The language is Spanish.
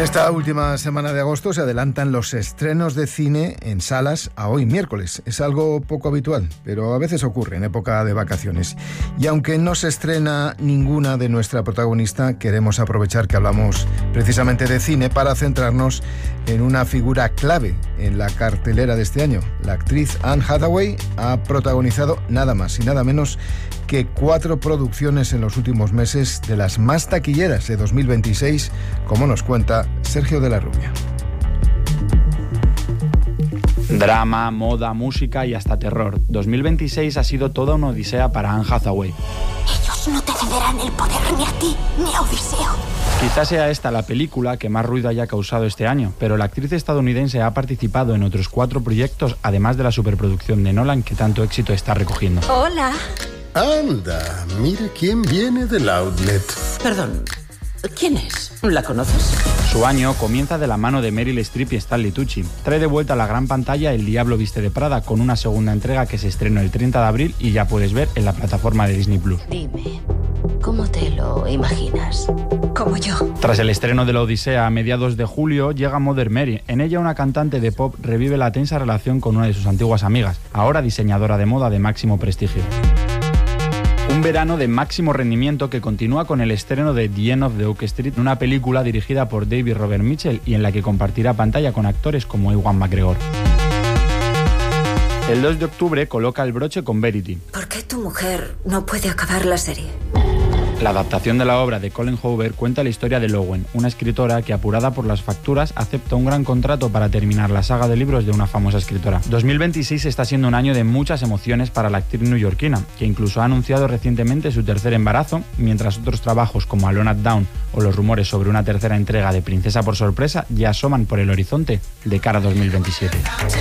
esta última semana de agosto se adelantan los estrenos de cine en salas a hoy, miércoles. Es algo poco habitual, pero a veces ocurre en época de vacaciones. Y aunque no se estrena ninguna de nuestra protagonista, queremos aprovechar que hablamos precisamente de cine para centrarnos en una figura clave en la cartelera de este año. La actriz Anne Hathaway ha protagonizado nada más y nada menos que 4 producciones en los últimos meses, de las más taquilleras de 2026, como nos cuenta Sergio de la Rubia. Drama, moda, música y hasta terror. 2026 ha sido toda una odisea para Anne Hathaway. Ellos no te cederán el poder ni a ti ni a Odiseo. Quizás sea esta la película que más ruido haya causado este año, pero la actriz estadounidense ha participado en otros 4 proyectos, además de la superproducción de Nolan que tanto éxito está recogiendo. Hola. Anda, mira quién viene del outlet. Perdón, ¿quién es? ¿La conoces? Su año comienza de la mano de Meryl Streep y Stanley Tucci. Trae de vuelta a la gran pantalla El Diablo Viste de Prada, con una segunda entrega que se estrenó el 30 de abril y ya puedes ver en la plataforma de Disney+. Dime, ¿cómo te lo imaginas? Como yo. Tras el estreno de La Odisea a mediados de julio, llega Mother Mary. En ella una cantante de pop revive la tensa relación con una de sus antiguas amigas, ahora diseñadora de moda de máximo prestigio. Un verano de máximo rendimiento que continúa con el estreno de The End of the Oak Street, una película dirigida por David Robert Mitchell y en la que compartirá pantalla con actores como Ewan McGregor. El 2 de octubre coloca el broche con Verity. ¿Por qué tu mujer no puede acabar la serie? La adaptación de la obra de Colin Hoover cuenta la historia de Lowen, una escritora que, apurada por las facturas, acepta un gran contrato para terminar la saga de libros de una famosa escritora. 2026 está siendo un año de muchas emociones para la actriz neoyorquina, que incluso ha anunciado recientemente su tercer embarazo, mientras otros trabajos como Alone at Dawn o los rumores sobre una tercera entrega de Princesa por sorpresa ya asoman por el horizonte de cara a 2027.